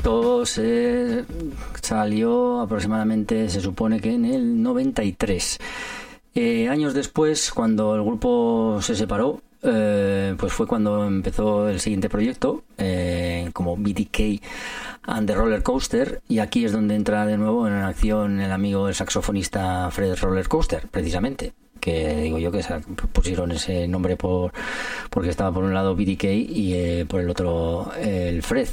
proyecto se salió aproximadamente, se supone que en el 93. Años después, cuando el grupo se separó, pues fue cuando empezó el siguiente proyecto, como BTK and the Roller Coaster, y aquí es donde entra de nuevo en acción el amigo, el saxofonista Fred Roller Coaster, precisamente, que digo yo que pusieron ese nombre porque estaba por un lado BTK y por el otro el Fred,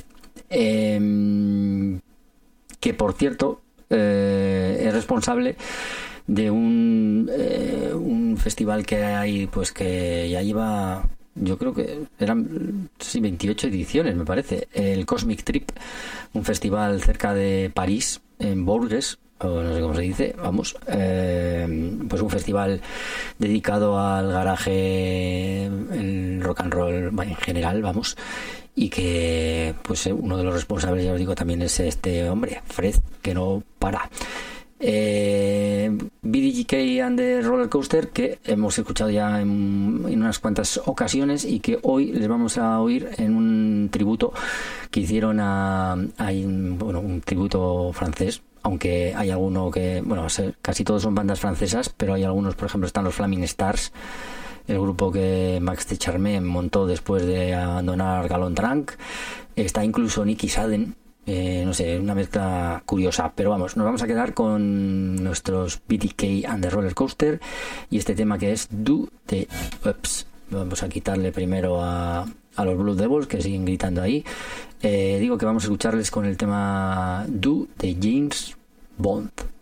que por cierto es responsable de un festival que hay, pues que ya lleva, yo creo que eran 28 ediciones, me parece, el Cosmic Trip, un festival cerca de París, en Bourges, o no sé cómo se dice, vamos, pues un festival dedicado al garaje, el rock and roll en general, vamos, y que pues uno de los responsables, ya os digo, también es este hombre, Fred, que no para. BTK and the Roller Coaster, que hemos escuchado ya en unas cuantas ocasiones y que hoy les vamos a oír en un tributo que hicieron un tributo francés, aunque hay alguno que, bueno, casi todos son bandas francesas, pero hay algunos, por ejemplo, están los Flaming Stars, el grupo que Max de Charmé montó después de abandonar Galon-Trunk, está incluso Nicky Sadden. No sé, una mezcla curiosa, pero vamos, nos vamos a quedar con nuestros BTK and the Roller Coaster y este tema que es Do the Ups. Vamos a quitarle primero a los Blue Devils, que siguen gritando ahí. Digo que vamos a escucharles con el tema Do de James Bond.